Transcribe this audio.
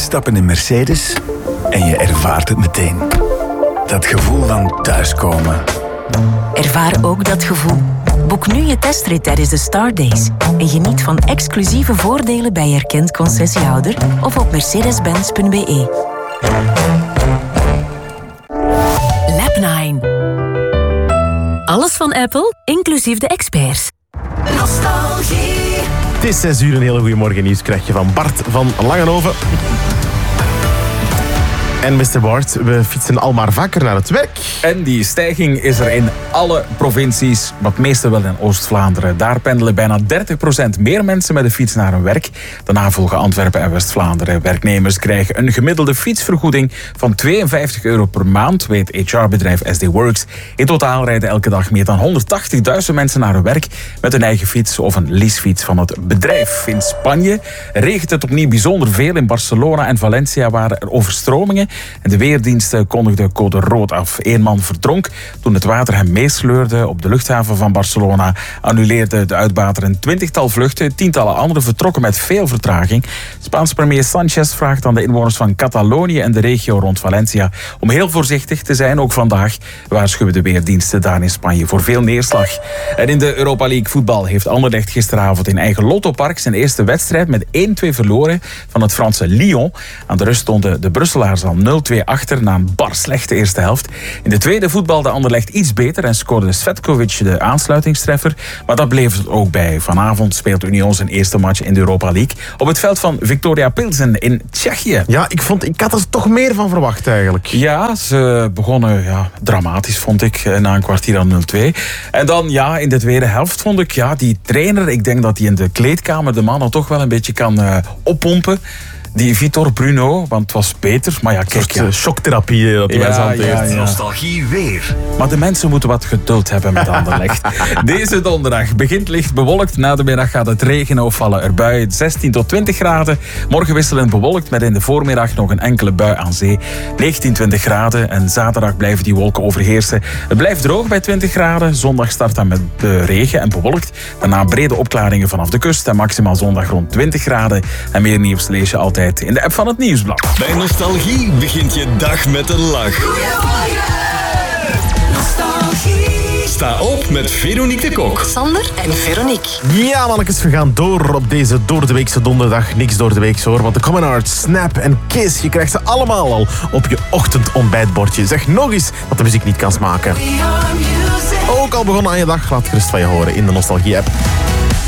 stappen in Mercedes en je ervaart het meteen. Dat gevoel van thuiskomen. Ervaar ook dat gevoel. Boek nu je testrit tijdens de Star Days en geniet van exclusieve voordelen bij erkend concessiehouder of op mercedes-benz.be. Lab 9. Alles van Apple, inclusief de experts. Nostalgie. Het is 6 uur, een hele goede morgen nieuws krijg je van Bart van Langenhoven. En Mr. Bart, we fietsen al maar vaker naar het werk. En die stijging is er in alle provincies, maar het meeste wel in Oost-Vlaanderen. Daar pendelen bijna 30% meer mensen met de fiets naar hun werk. Daarna volgen Antwerpen en West-Vlaanderen. Werknemers krijgen een gemiddelde fietsvergoeding van €52 per maand, weet HR-bedrijf SD Works. In totaal rijden elke dag meer dan 180.000 mensen naar hun werk met een eigen fiets of een leasefiets van het bedrijf. In Spanje regent het opnieuw bijzonder veel. In Barcelona en Valencia waren er overstromingen. En de weerdiensten kondigden code rood af. 1 man verdronk toen het water hem meesleurde op de luchthaven van Barcelona. Annuleerde de uitbater een 20-tal vluchten. Tientallen anderen vertrokken met veel vertraging. Spaanse premier Sanchez vraagt aan de inwoners van Catalonië en de regio rond Valencia om heel voorzichtig te zijn. Ook vandaag waarschuwen de weerdiensten daar in Spanje voor veel neerslag. En in de Europa League voetbal heeft Anderlecht gisteravond in eigen Lottopark zijn eerste wedstrijd met 1-2 verloren van het Franse Lyon. Aan de rust stonden de Brusselaars al 0-2 achter na een bar slechte eerste helft. In de tweede voetbalde Anderlecht iets beter en scoorde Svetkovic de aansluitingstreffer. Maar dat bleef het ook bij. Vanavond speelt Union zijn eerste match in de Europa League op het veld van Viktoria Pilsen in Tsjechië. Ja, ik had er toch meer van verwacht eigenlijk. Ja, ze begonnen dramatisch, vond ik, na een kwartier aan 0-2. En dan in de tweede helft vond ik, die trainer, ik denk dat hij in de kleedkamer de mannen toch wel een beetje kan oppompen. Die Vitor Bruno, want het was beter. Maar ja, kijk. Shocktherapie dat die mensen hanteert. Nostalgie weer. Maar de mensen moeten wat geduld hebben met Anderlecht. Deze donderdag begint licht bewolkt. Na de middag gaat het regenen of vallen er buien. 16 tot 20 graden. Morgen wisselend bewolkt met in de voormiddag nog een enkele bui aan zee. 19, 20 graden. En zaterdag blijven die wolken overheersen. Het blijft droog bij 20 graden. Zondag start dan met regen en bewolkt. Daarna brede opklaringen vanaf de kust. En maximaal zondag rond 20 graden. En meer nieuws lees je altijd in de app van het Nieuwsblad. Bij Nostalgie begint je dag met een lach. Nostalgie. Sta op met Veronique de Kok. Sander en Veronique. Ja, mannetjes, we gaan door op deze doordeweekse donderdag. Niks door de week hoor, want de Common Arts, Snap en Kiss, je krijgt ze allemaal al op je ochtendontbijtbordje. Zeg nog eens dat de muziek niet kan smaken. Ook al begonnen aan je dag, laat gerust van je horen in de Nostalgie-app.